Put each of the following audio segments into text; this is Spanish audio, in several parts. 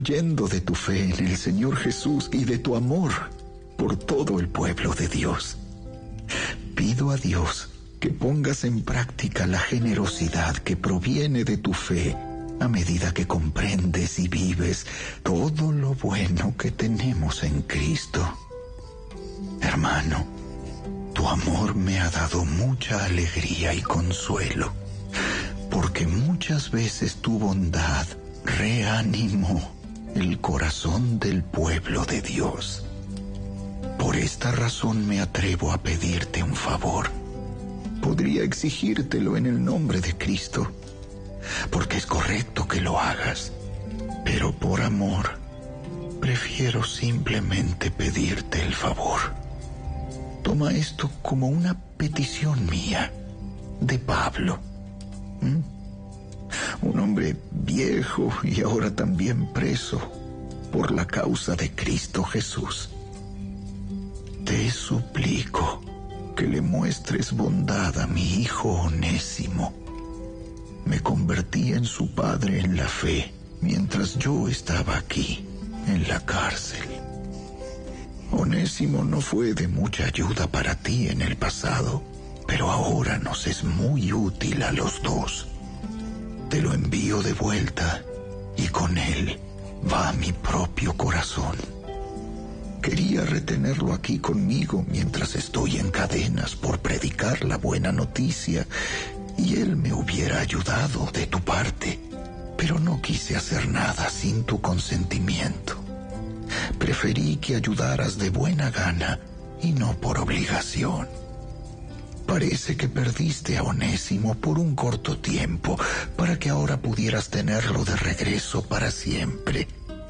yendo de tu fe en el Señor Jesús y de tu amor por todo el pueblo de Dios. Pido a Dios que pongas en práctica la generosidad que proviene de tu fe a medida que comprendes y vives todo lo bueno que tenemos en Cristo. Hermano, tu amor me ha dado mucha alegría y consuelo, porque muchas veces tu bondad reanimó el corazón del pueblo de Dios. Por esta razón me atrevo a pedirte un favor. Podría exigírtelo en el nombre de Cristo, porque es correcto que lo hagas, pero por amor prefiero simplemente pedirte el favor. Toma esto como una petición mía, de Pablo. Un hombre viejo y ahora también preso por la causa de Cristo Jesús. Te suplico que le muestres bondad a mi hijo Onésimo. Me convertí en su padre en la fe mientras yo estaba aquí, en la cárcel. Onésimo no fue de mucha ayuda para ti en el pasado, pero ahora nos es muy útil a los dos. Te lo envío de vuelta y con él va mi propio corazón. Quería retenerlo aquí conmigo mientras estoy en cadenas por predicar la buena noticia y él me hubiera ayudado de tu parte, pero no quise hacer nada sin tu consentimiento. Preferí que ayudaras de buena gana y no por obligación. Parece que perdiste a Onésimo por un corto tiempo para que ahora pudieras tenerlo de regreso para siempre.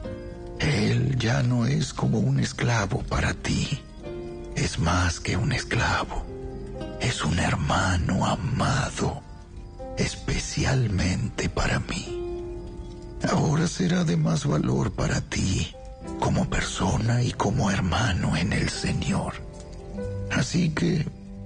Él ya no es como un esclavo para ti. Es más que un esclavo. Es un hermano amado, especialmente para mí. Ahora será de más valor para ti, como persona y como hermano en el Señor. Así que,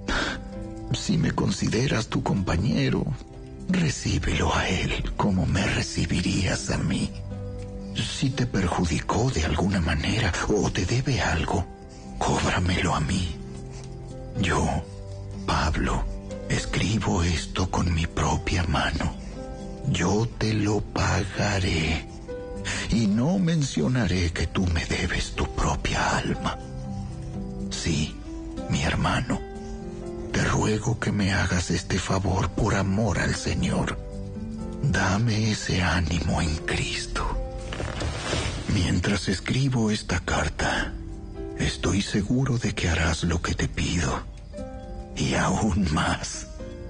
si me consideras tu compañero, recíbelo a él como me recibirías a mí. Si te perjudicó de alguna manera o te debe algo, cóbramelo a mí. Yo, Pablo, escribo esto con mi propia mano. Yo te lo pagaré y no mencionaré que tú me debes tu propia alma. Sí, mi hermano, te ruego que me hagas este favor por amor al Señor. Dame ese ánimo en Cristo. Mientras escribo esta carta, estoy seguro de que harás lo que te pido, y aún más.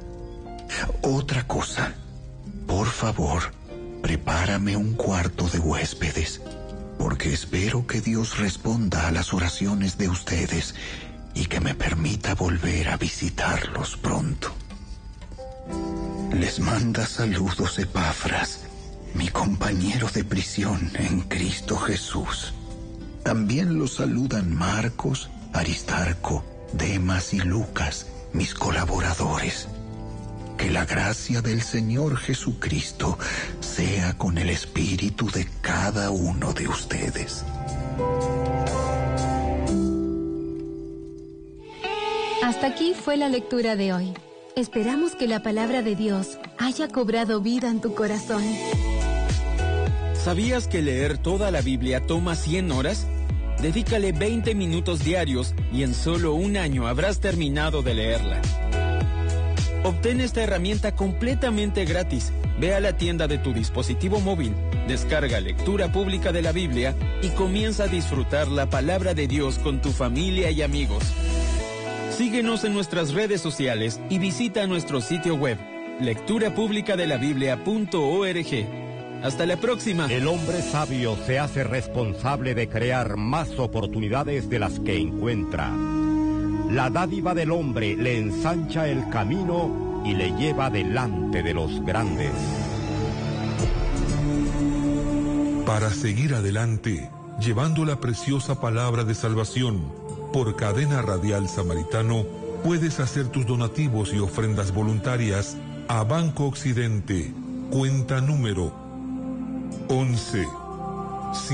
Otra cosa, por favor, prepárame un cuarto de huéspedes, porque espero que Dios responda a las oraciones de ustedes y que me permita volver a visitarlos pronto. Les manda saludos Epafras, mi compañero de prisión en Cristo Jesús. También los saludan Marcos, Aristarco, Demas y Lucas, mis colaboradores. Que la gracia del Señor Jesucristo sea con el espíritu de cada uno de ustedes. Hasta aquí fue la lectura de hoy. Esperamos que la palabra de Dios haya cobrado vida en tu corazón. ¿Sabías que leer toda la Biblia toma 100 horas? Dedícale 20 minutos diarios y en solo un año habrás terminado de leerla. Obtén esta herramienta completamente gratis. Ve a la tienda de tu dispositivo móvil, descarga Lectura Pública de la Biblia y comienza a disfrutar la palabra de Dios con tu familia y amigos. Síguenos en nuestras redes sociales y visita nuestro sitio web, lecturapublicadelabiblia.org. Hasta la próxima. El hombre sabio se hace responsable de crear más oportunidades de las que encuentra. La dádiva del hombre le ensancha el camino y le lleva delante de los grandes. Para seguir adelante, llevando la preciosa palabra de salvación por Cadena Radial Samaritano, puedes hacer tus donativos y ofrendas voluntarias a Banco Occidente, cuenta número 11